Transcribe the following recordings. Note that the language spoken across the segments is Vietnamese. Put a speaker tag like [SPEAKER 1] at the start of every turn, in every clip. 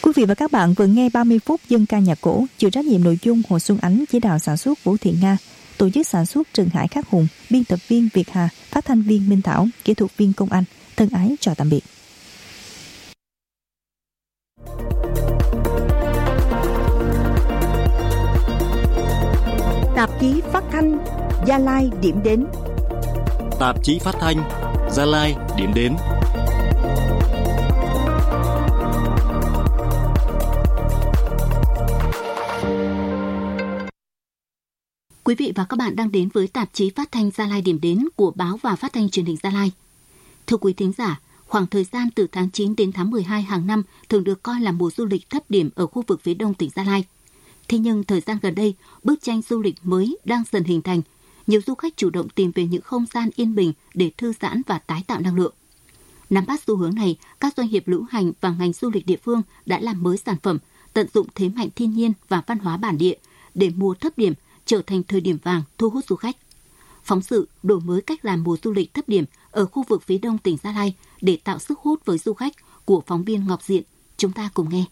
[SPEAKER 1] Quý vị và các bạn vừa nghe 30 phút dân ca nhạc cổ, chịu trách nhiệm nội dung Hồ Xuân Ánh, chỉ đạo sản xuất Vũ Thị Nga, tổ chức sản xuất Trần Hải Khắc Hùng, biên tập viên Việt Hà, phát thanh viên Minh Thảo, kỹ thuật viên Công Anh. Thân ái chào tạm biệt.
[SPEAKER 2] Tạp chí phát thanh Gia Lai điểm đến.
[SPEAKER 3] Tạp chí phát thanh Gia Lai điểm đến.
[SPEAKER 4] Quý vị và các bạn đang đến với tạp chí phát thanh Gia Lai điểm đến của báo và phát thanh truyền hình Gia Lai. Thưa quý thính giả, khoảng thời gian từ tháng 9 đến tháng 12 hàng năm thường được coi là mùa du lịch thấp điểm ở khu vực phía đông tỉnh Gia Lai. Thế nhưng thời gian gần đây, bức tranh du lịch mới đang dần hình thành. Nhiều du khách chủ động tìm về những không gian yên bình để thư giãn và tái tạo năng lượng. Nắm bắt xu hướng này, các doanh nghiệp lữ hành và ngành du lịch địa phương đã làm mới sản phẩm, tận dụng thế mạnh thiên nhiên và văn hóa bản địa để mùa thấp điểm trở thành thời điểm vàng thu hút du khách. Phóng sự đổi mới cách làm mùa du lịch thấp điểm ở khu vực phía đông tỉnh Gia Lai để tạo sức hút với du khách của phóng viên Ngọc Diện. Chúng ta cùng nghe.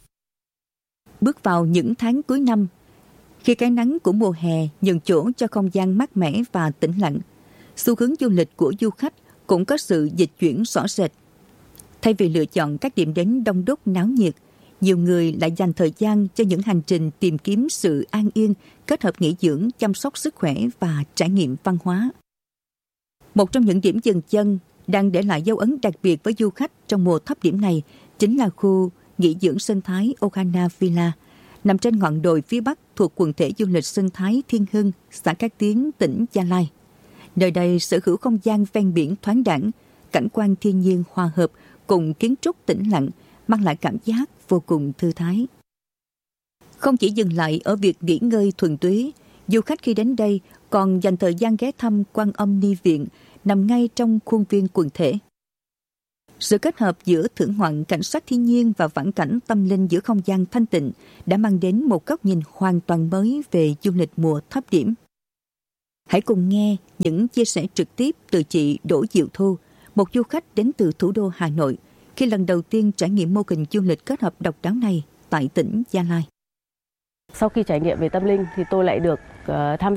[SPEAKER 1] Bước vào những tháng cuối năm, khi cái nắng của mùa hè nhường chỗ cho không gian mát mẻ và tĩnh lặng, xu hướng du lịch của du khách cũng có sự dịch chuyển rõ rệt. Thay vì lựa chọn các điểm đến đông đúc náo nhiệt, nhiều người lại dành thời gian cho những hành trình tìm kiếm sự an yên, kết hợp nghỉ dưỡng, chăm sóc sức khỏe và trải nghiệm văn hóa. Một trong những điểm dừng chân đang để lại dấu ấn đặc biệt với du khách trong mùa thấp điểm này chính là khu nghỉ dưỡng sinh thái Ohana Villa, nằm trên ngọn đồi phía bắc thuộc quần thể du lịch sinh thái Thiên Hưng, xã Cát Tiến, tỉnh Gia Lai. Nơi đây sở hữu không gian ven biển thoáng đãng, cảnh quan thiên nhiên hòa hợp cùng kiến trúc tĩnh lặng, mang lại cảm giác vô cùng thư thái. Không chỉ dừng lại ở việc nghỉ ngơi thuần túy, du khách khi đến đây còn dành thời gian ghé thăm Quan Âm Ni Viện, nằm ngay trong khuôn viên quần thể. Sự kết hợp giữa thưởng ngoạn cảnh sắc thiên nhiên và vãn cảnh tâm linh giữa không gian thanh tịnh đã mang đến một góc nhìn hoàn toàn mới về du lịch mùa thấp điểm. Hãy cùng nghe những chia sẻ trực tiếp từ chị Đỗ Diệu Thu, một du khách đến từ thủ đô Hà Nội, khi lần đầu tiên trải nghiệm mô hình du lịch kết hợp độc đáo này tại tỉnh Gia Lai.
[SPEAKER 5] Sau khi trải nghiệm về tâm linh thì tôi lại được tham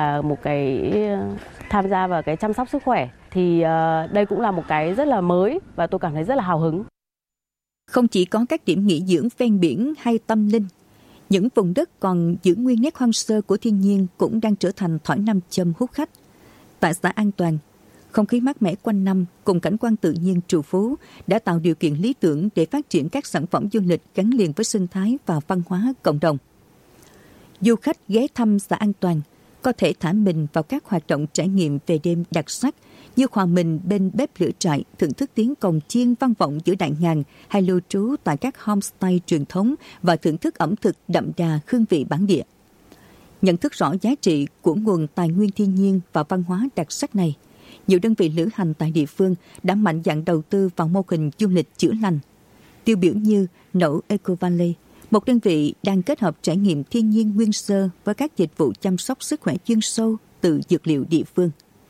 [SPEAKER 5] gia vào cái chăm sóc sức khỏe. Thì đây cũng là một cái rất là mới và tôi cảm thấy rất là hào hứng.
[SPEAKER 1] Không chỉ có các điểm nghỉ dưỡng ven biển hay tâm linh, những vùng đất còn giữ nguyên nét hoang sơ của thiên nhiên cũng đang trở thành thỏi nam châm hút khách. Tại xã An Toàn, không khí mát mẻ quanh năm cùng cảnh quan tự nhiên trù phú đã tạo điều kiện lý tưởng để phát triển các sản phẩm du lịch gắn liền với sinh thái và văn hóa cộng đồng. Du khách ghé thăm xã An Toàn có thể thả mình vào các hoạt động trải nghiệm về đêm đặc sắc như hòa mình bên bếp lửa trại, thưởng thức tiếng cồng chiên vang vọng giữa đại ngàn, hay lưu trú tại các homestay truyền thống và thưởng thức ẩm thực đậm đà hương vị bản địa. Nhận thức rõ giá trị của nguồn tài nguyên thiên nhiên và văn hóa đặc sắc này, nhiều đơn vị lữ hành tại địa phương đã mạnh dạn đầu tư vào mô hình du lịch chữa lành. Tiêu biểu như Nậu Eco Valley, một đơn vị đang kết hợp trải nghiệm thiên nhiên nguyên sơ với các dịch vụ chăm sóc sức khỏe chuyên sâu từ dược liệu địa phương.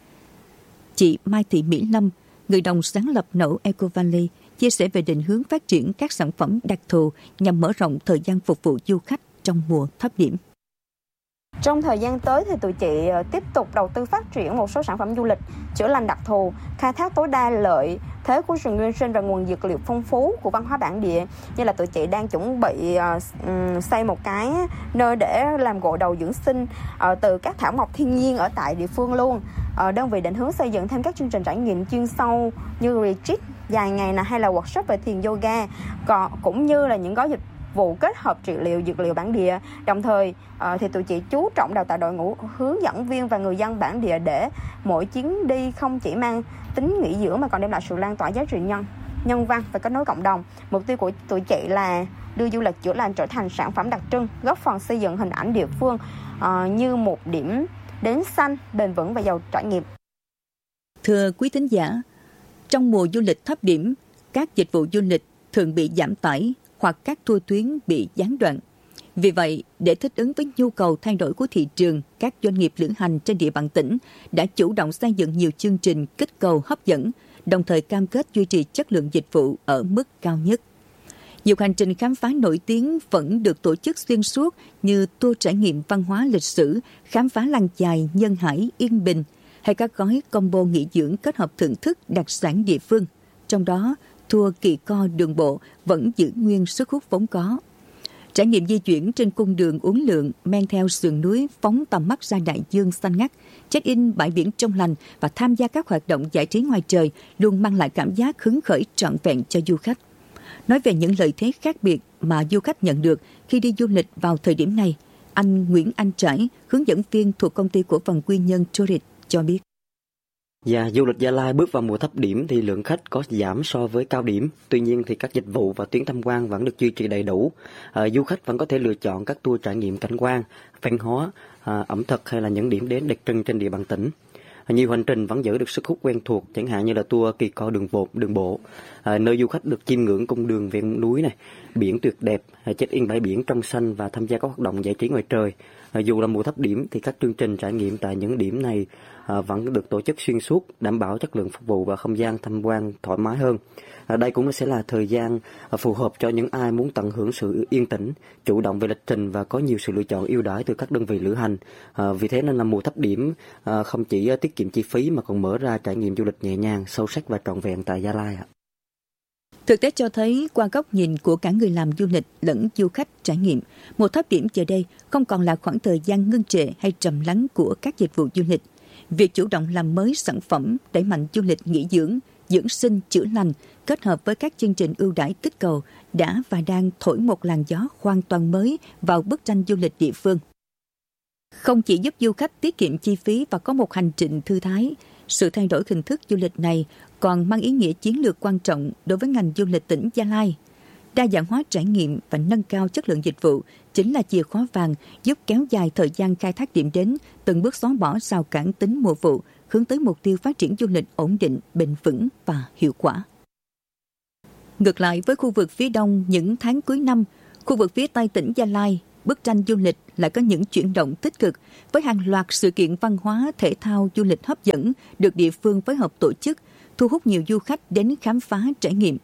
[SPEAKER 1] Chị Mai Thị Mỹ Lâm, người đồng sáng lập Nậu Eco Valley, chia sẻ về định hướng phát triển các sản phẩm đặc thù nhằm mở rộng thời gian phục vụ du khách trong mùa thấp điểm.
[SPEAKER 6] Trong thời gian tới thì tụi chị tiếp tục đầu tư phát triển một số sản phẩm du lịch chữa lành đặc thù, khai thác tối đa lợi thế của rừng nguyên sinh và nguồn dược liệu phong phú của văn hóa bản địa. Như là tụi chị đang chuẩn bị xây một cái nơi để làm gội đầu dưỡng sinh từ các thảo mộc thiên nhiên ở tại địa phương luôn. Đơn vị định hướng xây dựng thêm các chương trình trải nghiệm chuyên sâu như retreat dài ngày hay là workshop về thiền yoga, cũng như là những gói dịch vụ kết hợp trị liệu dược liệu bản địa. Đồng thời thì tụi chị chú trọng đào tạo đội ngũ hướng dẫn viên và người dân bản địa để mỗi chuyến đi không chỉ mang tính nghỉ dưỡng mà còn đem lại sự lan tỏa giá trị nhân văn và kết nối cộng đồng. Mục tiêu của tụi chị là đưa du lịch chữa lành trở thành sản phẩm đặc trưng, góp phần xây dựng hình ảnh địa phương như một điểm đến xanh, bền vững và giàu trải nghiệm.
[SPEAKER 1] Thưa quý thính giả, trong mùa du lịch thấp điểm, các dịch vụ du lịch thường bị giảm tải hoặc các tour tuyến bị gián đoạn. Vì vậy, để thích ứng với nhu cầu thay đổi của thị trường, các doanh nghiệp lữ hành trên địa bàn tỉnh đã chủ động xây dựng nhiều chương trình kích cầu hấp dẫn, đồng thời cam kết duy trì chất lượng dịch vụ ở mức cao nhất. Nhiều hành trình khám phá nổi tiếng vẫn được tổ chức xuyên suốt như tour trải nghiệm văn hóa lịch sử, khám phá làng chài Nhân Hải, Yên Bình hay các gói combo nghỉ dưỡng kết hợp thưởng thức đặc sản địa phương. Trong đó, tour kỳ co đường bộ vẫn giữ nguyên sức hút vốn có. Trải nghiệm di chuyển trên cung đường uốn lượn men theo sườn núi phóng tầm mắt ra đại dương xanh ngắt, check-in bãi biển trong lành và tham gia các hoạt động giải trí ngoài trời luôn mang lại cảm giác hứng khởi trọn vẹn cho du khách. Nói về những lợi thế khác biệt mà du khách nhận được khi đi du lịch vào thời điểm này, anh Nguyễn Anh Trải, hướng dẫn viên thuộc công ty cổ phần Quy Nhơn Tourist cho biết.
[SPEAKER 7] Du lịch Gia Lai bước vào mùa thấp điểm thì lượng khách có giảm so với cao điểm. Tuy nhiên thì các dịch vụ và tuyến tham quan vẫn được duy trì đầy đủ. Du khách vẫn có thể lựa chọn các tour trải nghiệm cảnh quan, văn hóa, ẩm thực hay là những điểm đến đặc trưng trên địa bàn tỉnh. Nhiều hành trình vẫn giữ được sức hút quen thuộc, chẳng hạn như là tour kỳ co đường bộ, nơi du khách được chiêm ngưỡng cung đường ven núi này, biển tuyệt đẹp, check-in bãi biển trong xanh và tham gia các hoạt động giải trí ngoài trời. Dù là mùa thấp điểm thì các chương trình trải nghiệm tại những điểm này vẫn được tổ chức xuyên suốt, đảm bảo chất lượng phục vụ và không gian tham quan thoải mái hơn. Đây cũng sẽ là thời gian phù hợp cho những ai muốn tận hưởng sự yên tĩnh, chủ động về lịch trình và có nhiều sự lựa chọn ưu đãi từ các đơn vị lữ hành. Vì thế nên là mùa thấp điểm không chỉ tiết kiệm chi phí mà còn mở ra trải nghiệm du lịch nhẹ nhàng, sâu sắc và trọn vẹn tại Gia Lai.
[SPEAKER 1] Thực tế cho thấy qua góc nhìn của cả người làm du lịch lẫn du khách trải nghiệm, mùa thấp điểm giờ đây không còn là khoảng thời gian ngưng trệ hay trầm lắng của các dịch vụ du lịch. Việc chủ động làm mới sản phẩm, đẩy mạnh du lịch nghỉ dưỡng, dưỡng sinh, chữa lành kết hợp với các chương trình ưu đãi kích cầu đã và đang thổi một làn gió hoàn toàn mới vào bức tranh du lịch địa phương. Không chỉ giúp du khách tiết kiệm chi phí và có một hành trình thư thái, sự thay đổi hình thức du lịch này còn mang ý nghĩa chiến lược quan trọng đối với ngành du lịch tỉnh Gia Lai. Đa dạng hóa trải nghiệm và nâng cao chất lượng dịch vụ chính là chìa khóa vàng giúp kéo dài thời gian khai thác điểm đến, từng bước xóa bỏ rào cản tính mùa vụ, hướng tới mục tiêu phát triển du lịch ổn định, bền vững và hiệu quả. Ngược lại với khu vực phía đông những tháng cuối năm, khu vực phía tây tỉnh Gia Lai, bức tranh du lịch lại có những chuyển động tích cực với hàng loạt sự kiện văn hóa, thể thao, du lịch hấp dẫn được địa phương phối hợp tổ chức, thu hút nhiều du khách đến khám phá trải nghiệm.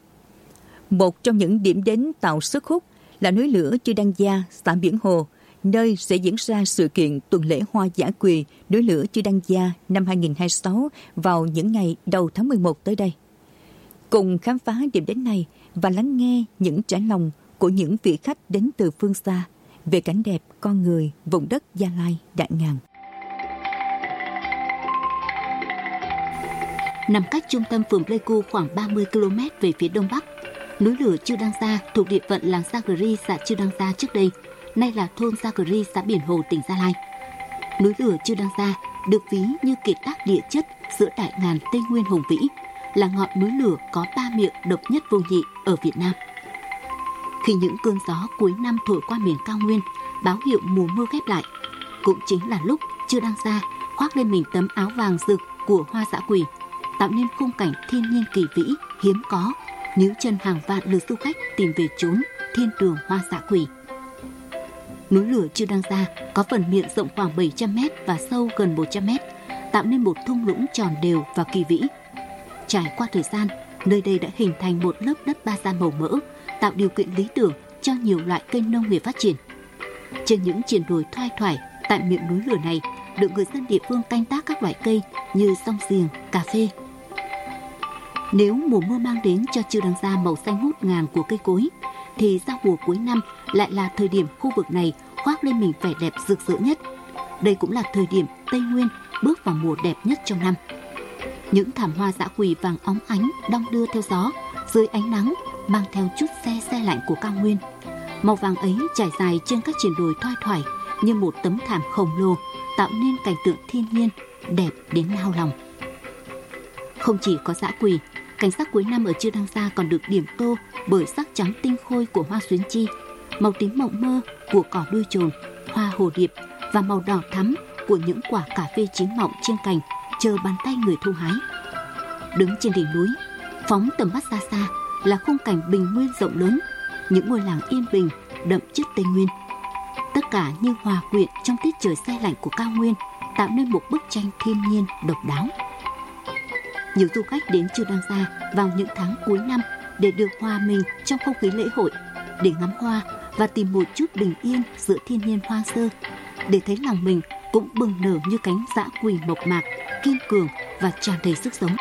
[SPEAKER 1] Một trong những điểm đến tạo sức hút là núi lửa Chư Đăng Gia, xã Biển Hồ, nơi sẽ diễn ra sự kiện tuần lễ hoa dã quỳ núi lửa Chư Đăng Gia năm 2026 vào những ngày đầu tháng 11 tới đây. Cùng khám phá điểm đến này và lắng nghe những trải lòng của những vị khách đến từ phương xa về cảnh đẹp con người vùng đất Gia Lai đại ngàn.
[SPEAKER 4] Nằm cách trung tâm phường Pleiku khoảng 30 km về phía đông bắc, núi lửa Chư Đăng Gia thuộc địa phận làng Sa Gri, xã Chư Đăng Gia trước đây, nay là thôn Sa Gri, xã Biển Hồ, tỉnh Gia Lai. Núi lửa Chư Đăng Gia được ví như kiệt tác địa chất giữa đại ngàn Tây Nguyên hùng vĩ, là ngọn núi lửa có 3 miệng độc nhất vô nhị ở Việt Nam. Khi những cơn gió cuối năm thổi qua miền cao nguyên, báo hiệu mùa mưa khép lại, cũng chính là lúc Chư Đăng Gia khoác lên mình tấm áo vàng rực của hoa dã quỳ, tạo nên khung cảnh thiên nhiên kỳ vĩ, hiếm có, níu chân hàng vạn lượt du khách tìm về chốn thiên đường hoa dã quỳ. Núi lửa Chư Đăng Gia có phần miệng rộng khoảng 700 m và sâu gần 100 m, tạo nên một thung lũng tròn đều và kỳ vĩ. Trải qua thời gian, nơi đây đã hình thành một lớp đất ba gian màu mỡ, tạo điều kiện lý tưởng cho nhiều loại cây nông nghiệp phát triển. Trên những triền đồi thoai thoải tại miệng núi lửa này được người dân địa phương canh tác các loại cây như song giềng, cà phê. Nếu mùa mưa mang đến cho Chư Đăng Gia màu xanh ngút ngàn của cây cối, thì giao mùa cuối năm lại là thời điểm khu vực này khoác lên mình vẻ đẹp rực rỡ nhất. Đây cũng là thời điểm Tây Nguyên bước vào mùa đẹp nhất trong năm. Những thảm hoa dã quỳ vàng óng ánh đong đưa theo gió dưới ánh nắng, mang theo chút se lạnh của cao nguyên. Màu vàng ấy trải dài trên các triền đồi thoai thoải như một tấm thảm khổng lồ, tạo nên cảnh tượng thiên nhiên đẹp đến nao lòng. Không chỉ có dã quỳ, cảnh sắc cuối năm ở Chư Đăng Gia còn được điểm tô bởi sắc trắng tinh khôi của hoa xuyến chi, màu tím mộng mơ của cỏ đuôi chồn, hoa hồ điệp và màu đỏ thắm của những quả cà phê chín mọng trên cành chờ bàn tay người thu hái. Đứng trên đỉnh núi, phóng tầm mắt xa xa là khung cảnh bình nguyên rộng lớn, những ngôi làng yên bình đậm chất Tây Nguyên. Tất cả như hòa quyện trong tiết trời se lạnh của cao nguyên, tạo nên một bức tranh thiên nhiên độc đáo. Nhiều du khách đến Chư Đăng Gia vào những tháng cuối năm để được hòa mình trong không khí lễ hội, để ngắm hoa và tìm một chút bình yên giữa thiên nhiên hoang sơ, để thấy lòng mình cũng bừng nở như cánh dã quỳ mộc mạc, kiên cường và tràn đầy sức sống.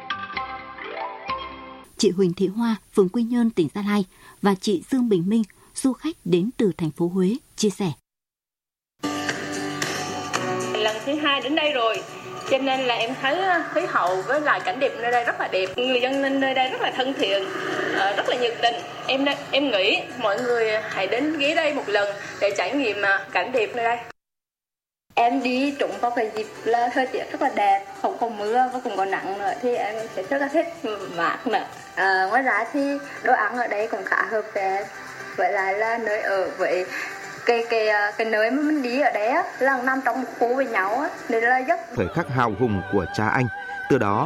[SPEAKER 4] Chị Huỳnh Thị Hoa, phường Quy Nhơn, tỉnh Gia Lai và chị Dương Bình Minh, du khách đến từ thành phố Huế, chia sẻ.
[SPEAKER 8] Lần thứ 2 đến đây rồi, cho nên là em thấy khí hậu với lại cảnh đẹp nơi đây rất là đẹp. Người dân nơi đây rất là thân thiện, rất là nhiệt tình. Em nghĩ mọi người hãy đến ghé đây một lần để trải nghiệm cảnh đẹp nơi đây. Em đi trúng vào cái dịp là thời tiết rất là đẹp, không có mưa và cũng có nắng nữa thì em sẽ rất là thích mát nữa. Ngoài ra thì đồ ăn ở đây cũng khá hợp với lại là nơi ở với cái nơi mà mình đi ở đấy á, là nằm trong một khu với nhau á, nên là rất
[SPEAKER 9] thời khắc hào hùng của cha anh, từ đó